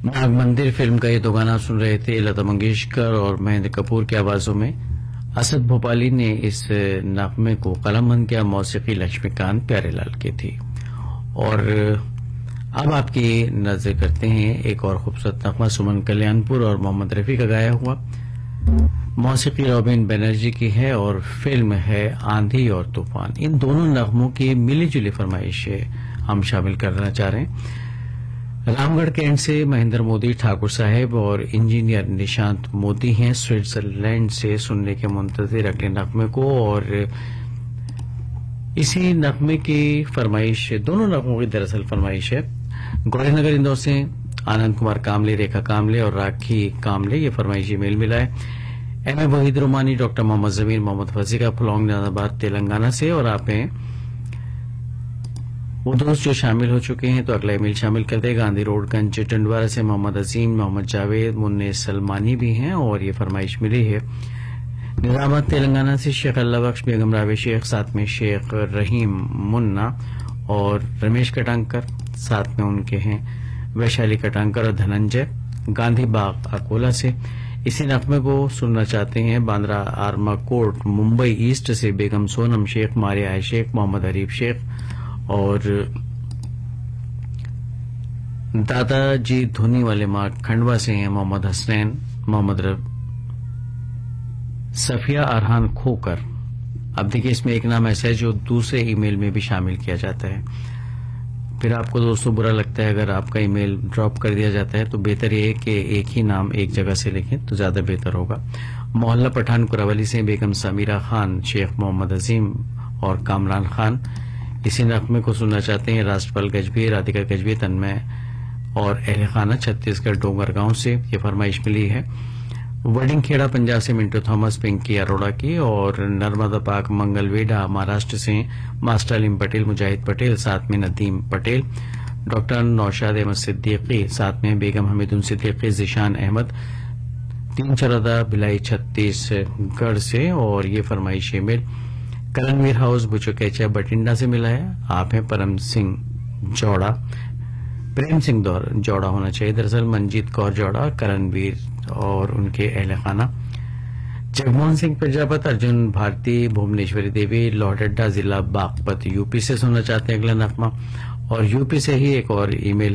नाग मंदिर फिल्म का ये दो गाना सुन रहे थे लता मंगेशकर और महेंद्र कपूर की आवाजों में। असद भोपाली ने इस नगमे को कलमबंद किया, मौसीकी लक्ष्मीकांत प्यारेलाल की थी। और अब आपकी नजर करते हैं एक और खूबसूरत नगमा सुमन कल्याणपुर और मोहम्मद रफी का गाया हुआ। मौसीकी रॉबिन बनर्जी की है और फिल्म है आंधी और तूफान। इन दोनों नगमों की मिली जुली फरमाइश हम शामिल करना चाह रहे हैं। रामगढ़ कैंट से महेंद्र मोदी ठाकुर साहब और इंजीनियर निशांत मोदी हैं स्विट्जरलैंड से सुनने के मुंतजिर अगले नगमे को। और इसी नगमे की फरमाइश, दोनों नगमों की दरअसल फरमाइश है गौरीनगर इंदौर से आनंद कुमार कामले, रेखा कामले और राखी कामले। ये फरमाइशी मेल मिला है M A Waheed रोमानी, doctor Mohammad जमीर, मोहम्मद फजीका फुलौंग नाजाबाद तेलंगाना से। और आप हैं वो दोस्त जो शामिल हो चुके हैं तो अगला ईमेल शामिल कर दे। गांधी रोड गंज टंडवारा से मोहम्मद अजीम, मोहम्मद जावेद, मुन्ने सलमानी भी हैं और ये फरमाइश मिली है निजामाबाद तेलंगाना से शेख अल्लाह बख्श, बेगम रावे शेख, साथ में शेख रहीम मुन्ना और रमेश कटांकर, साथ में उनके हैं वैशाली कटांकर और धनंजय गांधी बाग अकोला से। इसी नगमे को सुनना चाहते हैं Bandra Arma court Mumbai east से बेगम सोनम शेख, मारिया शेख, मोहम्मद हरीफ शेख और दादाजी धुनी वाले मार्ग खंडवा से हैं मोहम्मद हसनैन, मोहम्मद सफिया अरहान खोकर। अब देखिए इसमें एक नाम ऐसा है जो दूसरे ईमेल में भी शामिल किया जाता है। फिर आपको दोस्तों बुरा लगता है अगर आपका ईमेल ड्रॉप कर दिया जाता है, तो बेहतर ये है कि एक ही नाम एक जगह से लिखें तो ज्यादा बेहतर होगा। मोहल्ला पठान कुरावली से बेगम समीरा खान, शेख मोहम्मद अजीम और कामरान खान। इसी नगमे को सुनना चाहते हैं राष्ट्रपाल गजबी, राधिका गजबी, तन्मय और अहले खाना छत्तीसगढ़ डोंगरगांव से। ये फरमाइश मिली है वडिंग खेड़ा पंजाब से मिंटू थॉमस, पिंकी अरोड़ा की। और नर्मदा पाक मंगलवेडा महाराष्ट्र से मास्टर अलीम पटेल, मुजाहिद पटेल, साथ में नदीम पटेल, डॉक्टर नौशाद अहमद सिद्दीकी, साथ में बेगम हमीदुन सिद्दीकी, जिशान अहमद, तीन चरदा भिलाई छत्तीसगढ़ से। और ये फरमाइश ईमेल करणवीर हाउस बुचोकेचा बटिंडा से मिला है। आप हैं परम सिंह जौड़ा, प्रेम सिंह जौड़ा होना चाहिए दरअसल, मंजीत कौर जौड़ा, करणवीर और उनके अहले खाना, जगमोहन सिंह प्रजापत, अर्जुन भारती, भुवनेश्वरी देवी, लौहडड्डा जिला बागपत यूपी से सुनना चाहते हैं अगला नगमा। और यूपी से ही एक और ईमेल